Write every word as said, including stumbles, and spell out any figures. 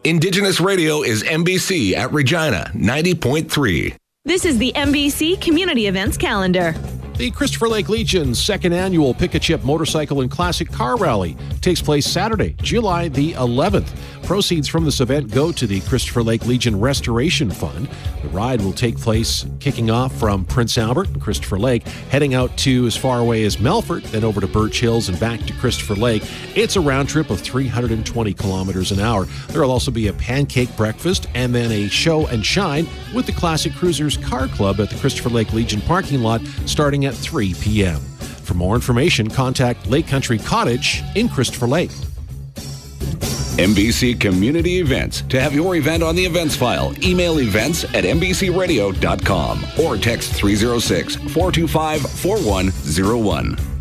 Indigenous Radio is N B C at Regina, ninety point three. This is the N B C Community Events Calendar. The Christopher Lake Legion's second annual Pick a Chip Motorcycle and Classic Car Rally takes place Saturday, July the eleventh. Proceeds from this event go to the Christopher Lake Legion Restoration Fund. The ride will take place kicking off from Prince Albert and Christopher Lake, heading out to as far away as Melfort, then over to Birch Hills and back to Christopher Lake. It's a round trip of three hundred twenty kilometers an hour. There will also be a pancake breakfast and then a show and shine with the Classic Cruisers Car Club at the Christopher Lake Legion parking lot starting at three p.m. For more information, contact Lake Country Cottage in Christopher Lake. N B C Community Events. To have your event on the events file, email events at n b c radio dot com or text three oh six, four two five, four one oh one.